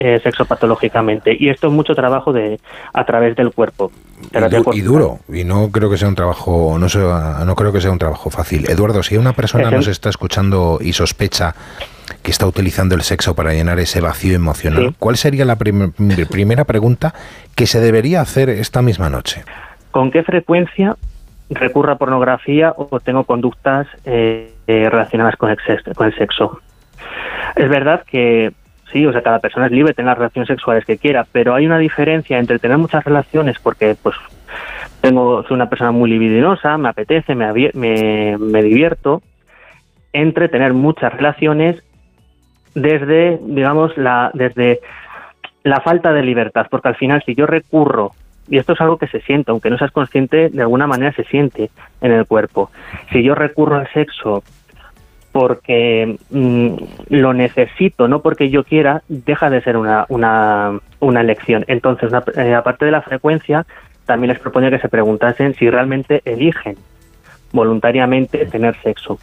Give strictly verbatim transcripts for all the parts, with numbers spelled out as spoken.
eh, sexo patológicamente. Y esto es mucho trabajo de a través del cuerpo. Y, du- y duro, y no creo que sea un trabajo, no, sea, no creo que sea un trabajo fácil. Eduardo, si una persona Ejemplo. nos está escuchando y sospecha que está utilizando el sexo para llenar ese vacío emocional, Sí. ¿cuál sería la prim- primera pregunta que se debería hacer esta misma noche? ¿Con qué frecuencia recurro a pornografía o tengo conductas eh, eh, relacionadas con el, sexo, con el sexo? Es verdad que sí, o sea, cada persona es libre de tener las relaciones sexuales que quiera, pero hay una diferencia entre tener muchas relaciones porque pues tengo soy una persona muy libidinosa, me apetece, me, avie- me, me divierto, entre tener muchas relaciones desde, digamos, la desde la falta de libertad, porque al final si yo recurro, y esto es algo que se siente, aunque no seas consciente, de alguna manera se siente en el cuerpo. Si yo recurro al sexo porque mm, lo necesito, no porque yo quiera, deja de ser una una, una elección. Entonces, una, eh, aparte de la frecuencia, también les proponía que se preguntasen si realmente eligen voluntariamente tener sexo.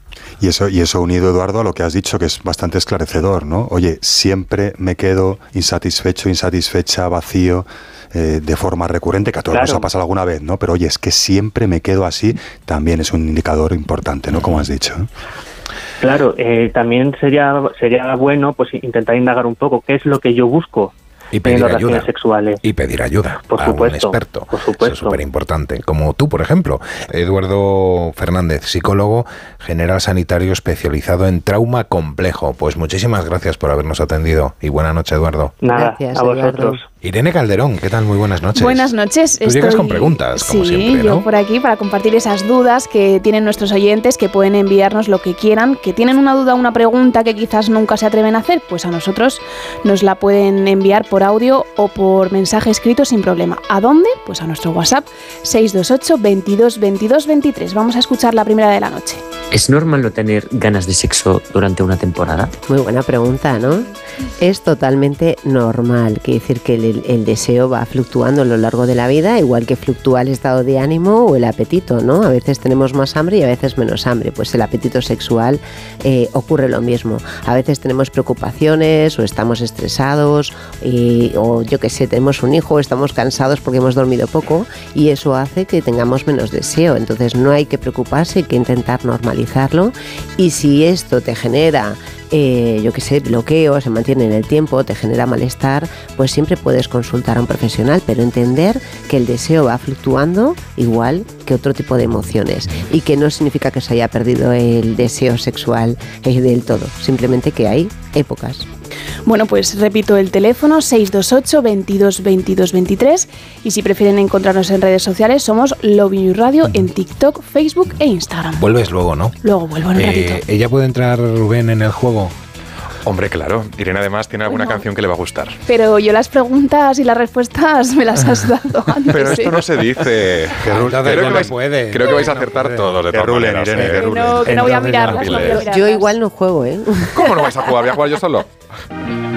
Y eso, y eso unido, Eduardo, a lo que has dicho, que es bastante esclarecedor, ¿no? Oye, siempre me quedo insatisfecho, insatisfecha, vacío, eh, de forma recurrente, que a todos Claro. nos ha pasado alguna vez, ¿no? Pero oye, es que siempre me quedo así, también es un indicador importante, ¿no? Como has dicho, ¿eh? Claro, eh, también sería sería bueno pues intentar indagar un poco qué es lo que yo busco Y pedir teniendo ayuda. relaciones sexuales. Y pedir ayuda Por a supuesto, un experto. por supuesto. Eso es súper importante. Como tú, por ejemplo. Eduardo Fernández, psicólogo general sanitario especializado en trauma complejo. Pues muchísimas gracias por habernos atendido. Y buena noche, Eduardo. Nada, Gracias, a vosotros. Eduardo. Irene Calderón, ¿qué tal? Muy buenas noches. Buenas noches. Tú llegas con preguntas, como sí, siempre, ¿no? yo por aquí para compartir esas dudas que tienen nuestros oyentes, que pueden enviarnos lo que quieran, que tienen una duda, una pregunta que quizás nunca se atreven a hacer, pues a nosotros nos la pueden enviar por audio o por mensaje escrito sin problema. ¿A dónde? Pues a nuestro WhatsApp seis dos ocho, veintidós, veintidós, veintitrés. Vamos a escuchar la primera de la noche. ¿Es normal no tener ganas de sexo durante una temporada? Muy buena pregunta, ¿no? Es totalmente normal, quiere decir que el, el deseo va fluctuando a lo largo de la vida, igual que fluctúa el estado de ánimo o el apetito, ¿no? A veces tenemos más hambre y a veces menos hambre, pues el apetito sexual eh, ocurre lo mismo. A veces tenemos preocupaciones o estamos estresados y, o yo qué sé, tenemos un hijo, estamos cansados porque hemos dormido poco y eso hace que tengamos menos deseo. Entonces no hay que preocuparse, hay que intentar normalizarlo, y si esto te genera Eh, yo que sé, bloqueo, se mantiene en el tiempo, te genera malestar, pues siempre puedes consultar a un profesional, pero entender que el deseo va fluctuando igual que otro tipo de emociones y que no significa que se haya perdido el deseo sexual eh, del todo, simplemente que hay épocas. Bueno, pues repito el teléfono seis dos ocho, veintidós, veintidós, veintitrés, y si prefieren encontrarnos en redes sociales somos Lovin You Radio en TikTok, Facebook e Instagram. Vuelves luego, ¿no? Luego vuelvo en un Eh, ratito. ¿Ella puede entrar, Rubén, en el juego? Hombre, claro. Irene además tiene alguna Bueno. canción que le va a gustar. Pero yo las preguntas y las respuestas me las has dado antes. Pero esto ¿eh? no se dice. Entonces creo, que no vais, puede. creo que vais a No acertar puede. todos de Que todas rulen, maneras, Irene, ¿eh? que Que rulen. no, que no voy a Entonces, mirarlas, no voy a Yo mirarlas. Yo igual no juego, ¿eh? ¿Cómo no vais a jugar? Voy a jugar yo solo.